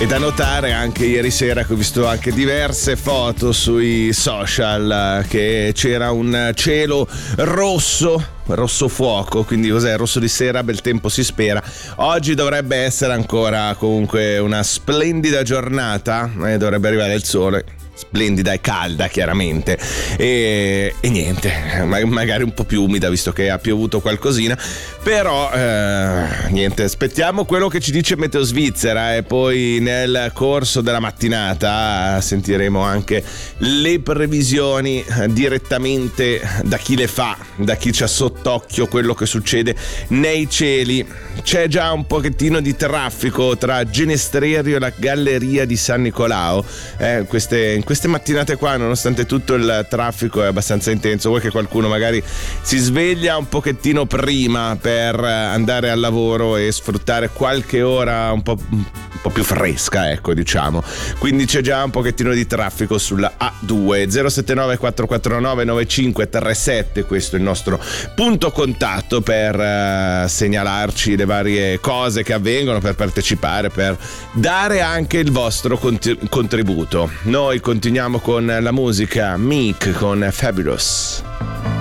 E da notare anche ieri sera che ho visto anche diverse foto sui social che c'era un cielo rosso fuoco, quindi cos'è? Rosso di sera, bel tempo si spera. Oggi dovrebbe essere ancora comunque una splendida giornata, dovrebbe arrivare il sole. Splendida e calda chiaramente e niente, magari un po' più umida visto che ha piovuto qualcosina, però niente, aspettiamo quello che ci dice Meteo Svizzera e poi nel corso della mattinata sentiremo anche le previsioni direttamente da chi le fa, da chi c'ha sott'occhio quello che succede nei cieli. C'è già un pochettino di traffico tra Genestrerio e la galleria di San Nicolao, in queste mattinate qua, nonostante tutto il traffico è abbastanza intenso. Vuoi che qualcuno magari si sveglia un pochettino prima per andare al lavoro e sfruttare qualche ora un po' più fresca, ecco, diciamo. Quindi c'è già un pochettino di traffico sulla A2. 079 449 9537, questo è il nostro punto contatto per segnalarci le varie cose che avvengono, per partecipare, per dare anche il vostro contributo. Noi continuiamo con la musica, Meek con Fabulous.